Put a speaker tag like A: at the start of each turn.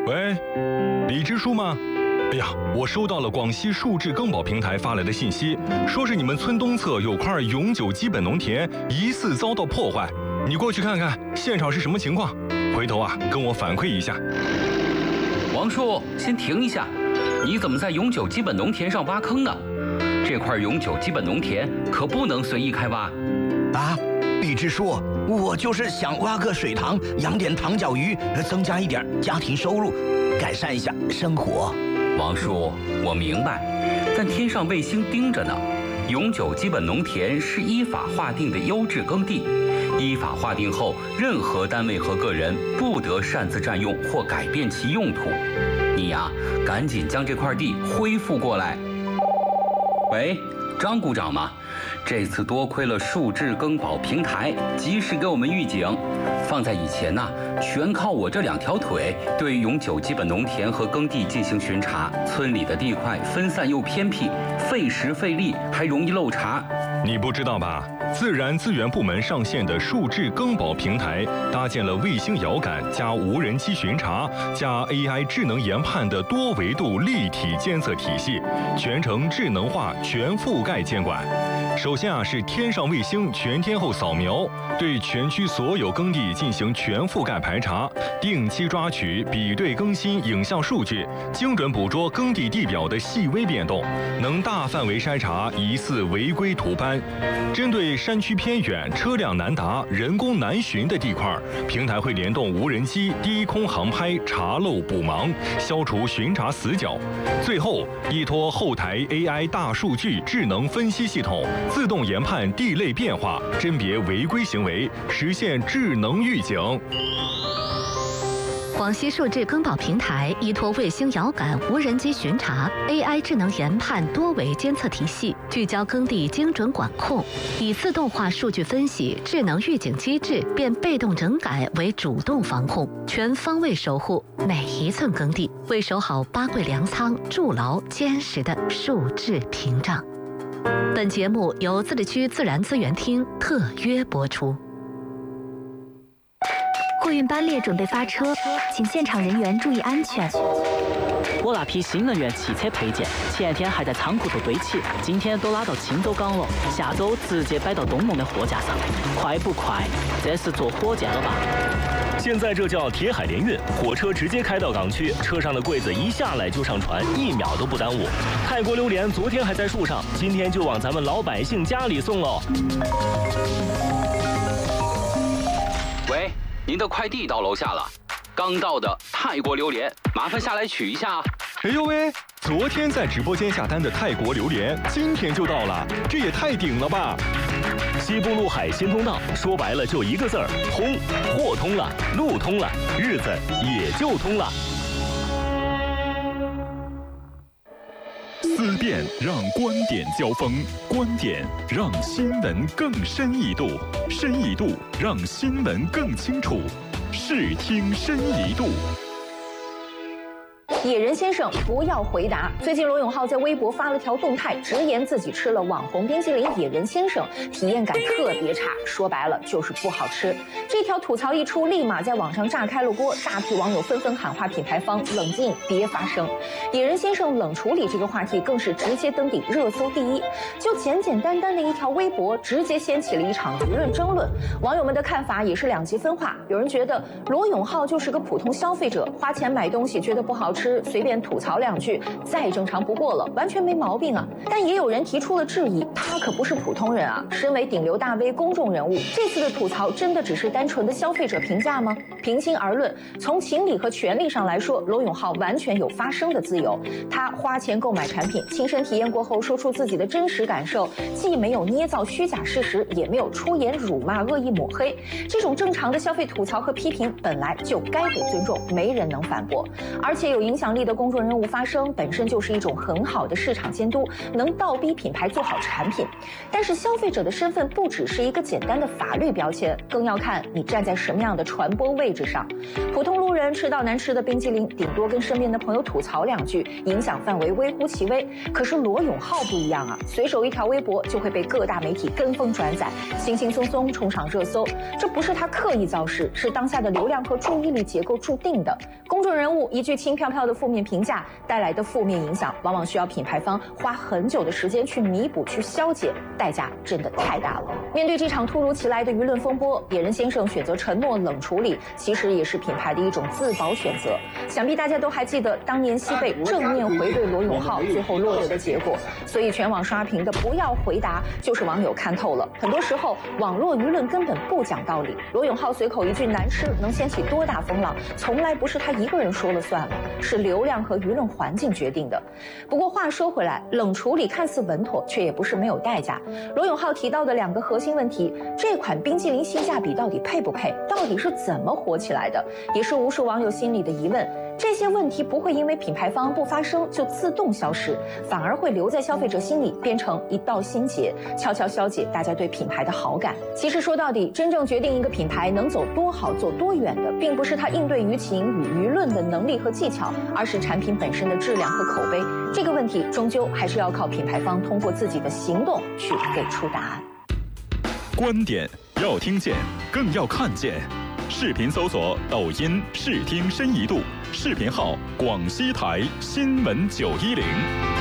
A: 喂，李支书吗？哎呀，我收到了广西数字更保平台发来的信息，说是你们村东侧有块永久基本农田疑似遭到破坏，你过去看看现场是什么情况，回头跟我反馈一下。
B: 王叔，先停一下，你怎么在永久基本农田上挖坑呢？这块永久基本农田可不能随意开挖。
C: 李支书，我就是想挖个水塘，养点塘脚鱼，增加一点家庭收入，改善一下生活。
B: 王叔，我明白，但天上卫星盯着呢。永久基本农田是依法划定的优质耕地，依法划定后，任何单位和个人不得擅自占用或改变其用途。你赶紧将这块地恢复过来。喂，张股长吗？这次多亏了数字更保平台及时给我们预警，放在以前全靠我这2条腿对永久基本农田和耕地进行巡查，村里的地块分散又偏僻，费时费力，还容易漏查。
A: 你不知道吧？自然资源部门上线的数字更保平台，搭建了卫星遥感加无人机巡查加 AI 智能研判的多维度立体监测体系，全程智能化全覆盖监管。首先是天上卫星全天候扫描，对全区所有耕地进行全覆盖排查，定期抓取、比对更新影像数据，精准捕捉耕地地表的细微变动，能大范围筛查疑似违规图斑。针对山区偏远、车辆难达、人工难寻的地块，平台会联动无人机低空航拍，查漏补盲，消除巡查死角。最后，依托后台 AI 大数据智能分析系统，自动研判地类变化，甄别违规行为，实现智能预警。
D: 广西数字更保平台依托卫星遥感、无人机巡查、AI 智能研判多维监测体系，聚焦耕地精准管控，以自动化数据分析、智能预警机制变被动整改为主动防控，全方位守护每一寸耕地，为守好八桂粮仓筑牢坚实的数字屏障。本节目由自治区自然资源厅特约播出。
E: 货运班列准备发车，请现场人员注意安全。
F: 我那批新能源汽车配件，前天还在仓库头堆起，今天都拉到青州港了，下周直接摆到东盟的货架上。快不快？这是坐火箭了吧？
G: 现在这叫铁海联运，火车直接开到港区，车上的柜子一下来就上船，1秒都不耽误。泰国榴莲昨天还在树上，今天就往咱们老百姓家里送喽。
B: 喂，您的快递到楼下了，刚到的泰国榴莲，麻烦下来取一下。
A: 哎呦喂，昨天在直播间下单的泰国榴莲，今天就到了，这也太顶了吧！
G: 西部陆海新通道，说白了就一个字儿：通。货通了，路通了，日子也就通了。
H: 思辨让观点交锋，观点让新闻更深一度，深一度让新闻更清楚。视听深一度。
I: 野人先生不要回答。最近罗永浩在微博发了条动态，直言自己吃了网红冰淇淋野人先生，体验感特别差，说白了就是不好吃。这条吐槽一出，立马在网上炸开了锅，大批网友纷纷喊话品牌方冷静，别发声。野人先生冷处理这个话题更是直接登顶热搜第一，就简简单单的一条微博，直接掀起了一场舆论争论。网友们的看法也是两极分化，有人觉得罗永浩就是个普通消费者，花钱买东西觉得不好吃，随便吐槽2句，再正常不过了，完全没毛病啊。但也有人提出了质疑，他可不是普通人啊，身为顶流大 V 公众人物，这次的吐槽真的只是单纯的消费者评价吗？平心而论，从情理和权利上来说，罗永浩完全有发声的自由。他花钱购买产品，亲身体验过后说出自己的真实感受，既没有捏造虚假事实，也没有出言辱骂、恶意抹黑。这种正常的消费吐槽和批评本来就该给尊重，没人能反驳。而且有影响力的公众人物发声，本身就是一种很好的市场监督，能倒逼品牌做好产品。但是消费者的身份不只是一个简单的法律标签，更要看你站在什么样的传播位置上。普通路人吃到难吃的冰激凌，顶多跟身边的朋友吐槽2句，影响范围微乎其微。可是罗永浩不一样啊，随手一条微博就会被各大媒体跟风转载，轻轻松松冲上热搜。这不是他刻意造势，是当下的流量和注意力结构注定的。公公众人物一句轻飘飘的负面评价带来的负面影响，往往需要品牌方花很久的时间去弥补、去消解，代价真的太大了。面对这场突如其来的舆论风波，野人先生选择承诺冷处理，其实也是品牌的一种自保选择。想必大家都还记得当年西贝正面回对罗永浩最后落得的结果，所以全网刷屏的不要回答，就是网友看透了。很多时候网络舆论根本不讲道理，罗永浩随口一句难吃能掀起多大风浪，从来不是他一个人说了算了，是流量和舆论环境决定的。不过话说回来，冷处理看似稳妥，却也不是没有代价。罗永浩提到的2个核心问题，这款冰激凌性价比到底配不配，到底是怎么火起来的，也是无数网友心里的疑问。这些问题不会因为品牌方不发声就自动消失，反而会留在消费者心里，变成一道心结，悄悄消解大家对品牌的好感。其实说到底，真正决定一个品牌能走多好、走多远的，并不是它应对舆情与舆论的能力和技巧，而是产品本身的质量和口碑。这个问题终究还是要靠品牌方通过自己的行动去给出答案。
H: 观点要听见，更要看见。视频搜索抖音视听深一度，视频号广西台新闻910。